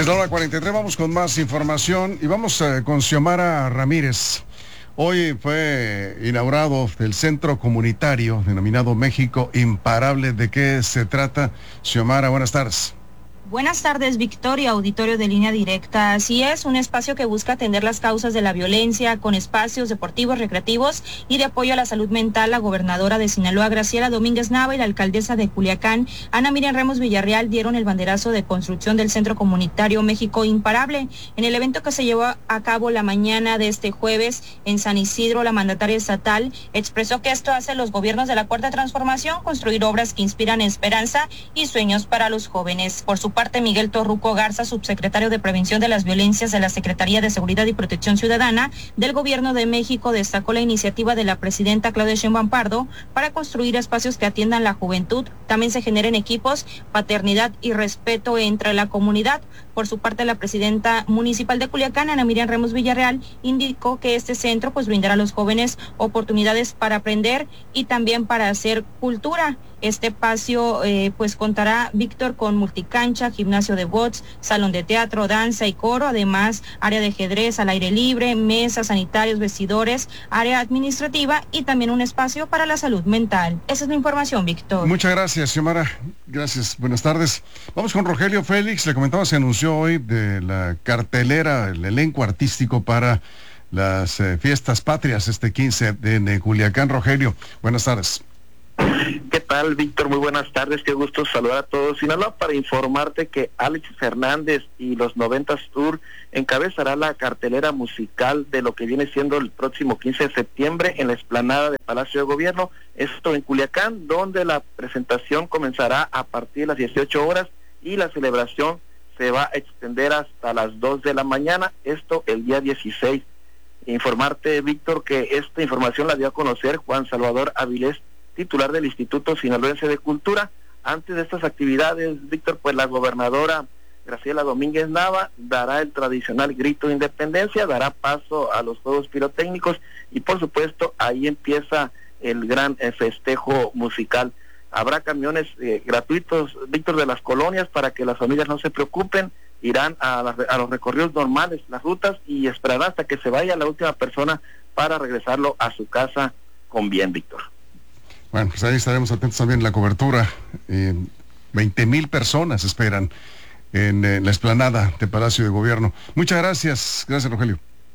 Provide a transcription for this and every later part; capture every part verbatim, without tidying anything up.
Es la hora cuarenta y tres, vamos con más información y vamos eh, con Xiomara Ramírez. Hoy fue inaugurado el centro comunitario denominado México Imparable. ¿De qué se trata? Xiomara, buenas tardes. Buenas tardes, Victoria, auditorio de Línea Directa. Así es, un espacio que busca atender las causas de la violencia con espacios deportivos, recreativos y de apoyo a la salud mental. La gobernadora de Sinaloa, Graciela Domínguez Nava, y la alcaldesa de Culiacán, Ana Miriam Ramos Villarreal, dieron el banderazo de construcción del centro comunitario México Imparable. En el evento que se llevó a cabo la mañana de este jueves en San Isidro, la mandataria estatal expresó que esto hace los gobiernos de la Cuarta Transformación, construir obras que inspiran esperanza y sueños para los jóvenes. Por su parte, Miguel Torruco Garza, subsecretario de Prevención de las Violencias de la Secretaría de Seguridad y Protección Ciudadana del Gobierno de México, destacó la iniciativa de la presidenta Claudia Sheinbaum Pardo para construir espacios que atiendan la juventud, también se generen equipos, paternidad y respeto entre la comunidad. Por su parte, la presidenta municipal de Culiacán, Ana Miriam Ramos Villarreal, indicó que este centro pues brindará a los jóvenes oportunidades para aprender y también para hacer cultura. Este espacio eh, pues contará, Víctor, con multicancha, gimnasio de bots, salón de teatro, danza y coro, además área de ajedrez al aire libre, mesas, sanitarios, vestidores, área administrativa y también un espacio para la salud mental. Esa es la información, Víctor. Muchas gracias, Xiomara. Gracias, buenas tardes. Vamos con Rogelio Félix. Le comentaba, se anunció hoy de la cartelera, el elenco artístico para las eh, fiestas patrias este quince de Culiacán. Rogelio, buenas tardes. ¿Qué tal, Víctor? Muy buenas tardes, qué gusto saludar a todos. Sinaloa, para informarte que Alex Fernández y los noventas Tour encabezará la cartelera musical de lo que viene siendo el próximo quince de septiembre en la explanada del Palacio de Gobierno, esto en Culiacán, donde la presentación comenzará a partir de las dieciocho horas y la celebración se va a extender hasta las dos de la mañana, esto el día dieciséis. Informarte, Víctor, que esta información la dio a conocer Juan Salvador Avilés, titular del Instituto Sinaloense de Cultura. Antes de estas actividades, Víctor, pues la gobernadora Graciela Domínguez Nava dará el tradicional grito de independencia, dará paso a los juegos pirotécnicos y por supuesto ahí empieza el gran eh, festejo musical. Habrá camiones eh, gratuitos, Víctor, de las colonias para que las familias no se preocupen, irán a, la, a los recorridos normales, las rutas, y esperarán hasta que se vaya la última persona para regresarlo a su casa con bien, Víctor. Bueno, pues ahí estaremos atentos también en la cobertura. Eh, veinte mil personas esperan en, en la explanada de Palacio de Gobierno. Muchas gracias. Gracias, Rogelio.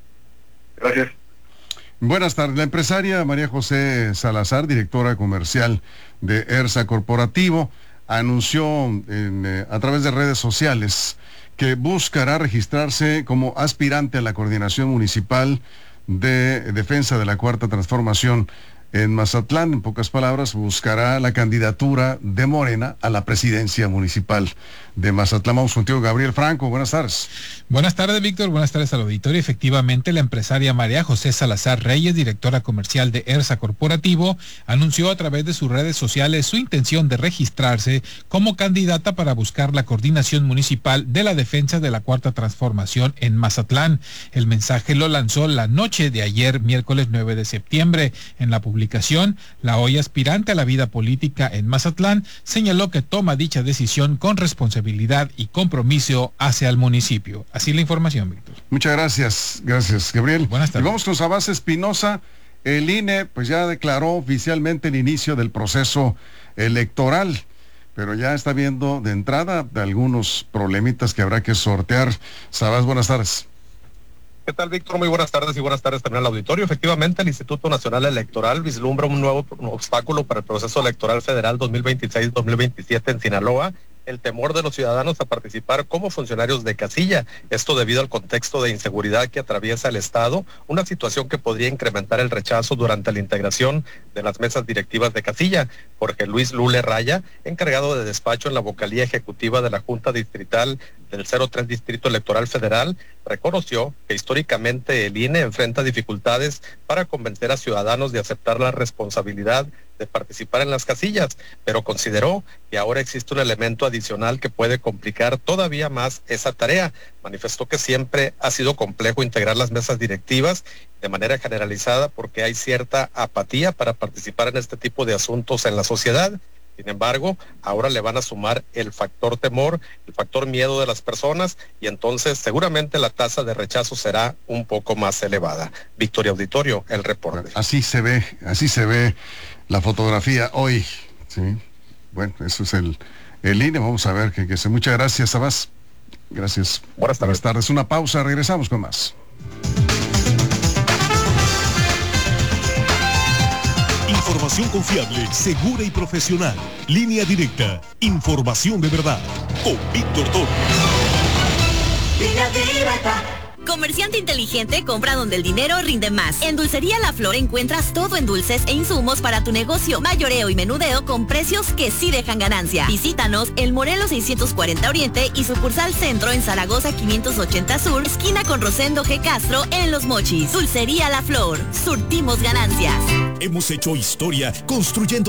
Gracias. Buenas tardes. La empresaria María José Salazar, directora comercial de ERSA Corporativo, anunció en, eh, a través de redes sociales que buscará registrarse como aspirante a la coordinación municipal de defensa de la Cuarta Transformación en Mazatlán. En pocas palabras, buscará la candidatura de Morena a la presidencia municipal de Mazatlán. Vamos contigo, Gabriel Franco. Buenas tardes. Buenas tardes, Víctor. Buenas tardes al auditorio. Efectivamente, la empresaria María José Salazar Reyes, directora comercial de ERSA Corporativo, anunció a través de sus redes sociales su intención de registrarse como candidata para buscar la coordinación municipal de la defensa de la Cuarta Transformación en Mazatlán. El mensaje lo lanzó la noche de ayer, miércoles nueve de septiembre. En la publicación, la hoy aspirante a la vida política en Mazatlán señaló que toma dicha decisión con responsabilidad y compromiso hacia el municipio. Así la información, Víctor. Muchas gracias, gracias, Gabriel. Buenas tardes. Y vamos con Sabás Espinosa. El I N E pues ya declaró oficialmente el inicio del proceso electoral, pero ya está viendo de entrada algunos problemitas que habrá que sortear. Sabás, buenas tardes. ¿Qué tal, Víctor? Muy buenas tardes y buenas tardes también al auditorio. Efectivamente, el Instituto Nacional Electoral vislumbra un nuevo obstáculo para el proceso electoral federal dos mil veintiséis dos mil veintisiete en Sinaloa: el temor de los ciudadanos a participar como funcionarios de casilla. Esto debido al contexto de inseguridad que atraviesa el Estado, una situación que podría incrementar el rechazo durante la integración de las mesas directivas de casilla. Jorge Luis Lule Raya, encargado de despacho en la vocalía ejecutiva de la Junta Distrital del cero tres Distrito Electoral Federal, reconoció que históricamente el I N E enfrenta dificultades para convencer a ciudadanos de aceptar la responsabilidad de participar en las casillas, pero consideró que ahora existe un elemento adicional que puede complicar todavía más esa tarea. Manifestó que siempre ha sido complejo integrar las mesas directivas de manera generalizada porque hay cierta apatía para participar en este tipo de asuntos en la sociedad. Sin embargo, ahora le van a sumar el factor temor, el factor miedo de las personas, y entonces seguramente la tasa de rechazo será un poco más elevada. Victoria Auditorio, el reporte. Así se ve, así se ve la fotografía hoy, ¿sí? Bueno, eso es el, el I N E. Vamos a ver que, que se. Muchas gracias, Sabás. Gracias. Buenas tardes. Buenas tardes. Una pausa, regresamos con más. Información confiable, segura y profesional. Línea directa. Información de verdad. Con Víctor Toro. Línea directa. Comerciante inteligente compra donde el dinero rinde más. En Dulcería La Flor encuentras todo en dulces e insumos para tu negocio. Mayoreo y menudeo con precios que sí dejan ganancia. Visítanos en Morelos seiscientos cuarenta Oriente y sucursal Centro en Zaragoza quinientos ochenta Sur, esquina con Rosendo G. Castro en Los Mochis. Dulcería La Flor. Surtimos ganancias. Hemos hecho historia construyendo